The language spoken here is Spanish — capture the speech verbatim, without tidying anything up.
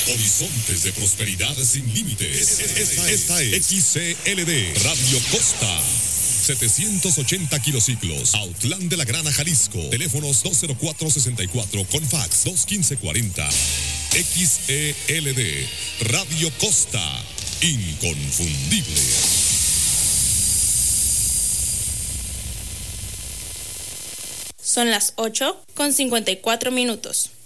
Horizontes de prosperidad sin límites. Esta, esta es X C L D Radio Costa. setecientos ochenta kilociclos. Autlán de la Grana, Jalisco. Teléfonos dos cero cuatro sesenta y cuatro con fax dos uno cinco cuarenta. X E L D Radio Costa. Inconfundible. Son las ocho con cincuenta y cuatro minutos.